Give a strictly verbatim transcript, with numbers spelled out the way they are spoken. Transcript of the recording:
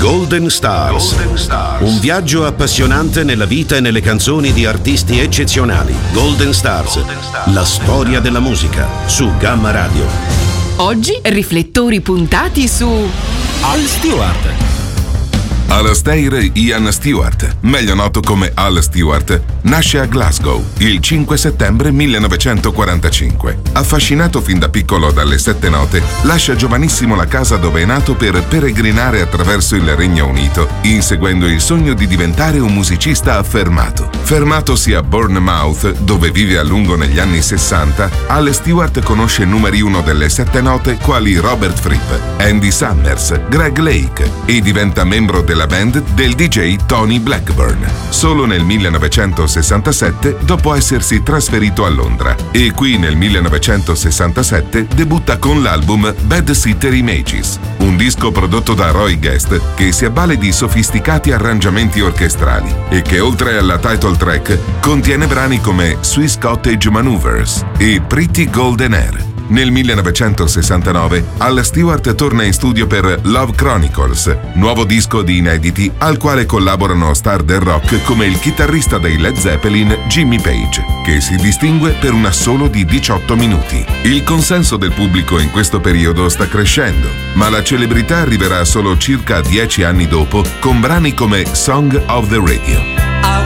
Golden Stars. Golden Stars. Un viaggio appassionante nella vita e nelle canzoni di artisti eccezionali. Golden Stars. Golden Stars. La storia della musica su Gamma Radio. Oggi riflettori puntati su Al Stewart. Alastair Ian Stewart, meglio noto come Al Stewart, nasce a Glasgow il cinque settembre millenovecentoquarantacinque. Affascinato fin da piccolo dalle sette note, lascia giovanissimo la casa dove è nato per peregrinare attraverso il Regno Unito, inseguendo il sogno di diventare un musicista affermato. Fermatosi a Bournemouth, dove vive a lungo negli anni sessanta, Al Stewart conosce numeri uno delle sette note quali Robert Fripp, Andy Summers, Greg Lake e diventa membro del la band del D J Tony Blackburn. Solo nel millenovecentosessantasette, dopo essersi trasferito a Londra, e qui nel millenovecentosessantasette debutta con l'album Bed Sitter Images, un disco prodotto da Roy Guest che si avvale di sofisticati arrangiamenti orchestrali e che oltre alla title track contiene brani come Swiss Cottage Maneuvers e Pretty Golden Hair. Nel millenovecentosessantanove Al Stewart torna in studio per Love Chronicles, nuovo disco di inediti al quale collaborano star del rock come il chitarrista dei Led Zeppelin Jimmy Page, che si distingue per un assolo di diciotto minuti. Il consenso del pubblico in questo periodo sta crescendo, ma la celebrità arriverà solo circa dieci anni dopo con brani come Song of the Radio.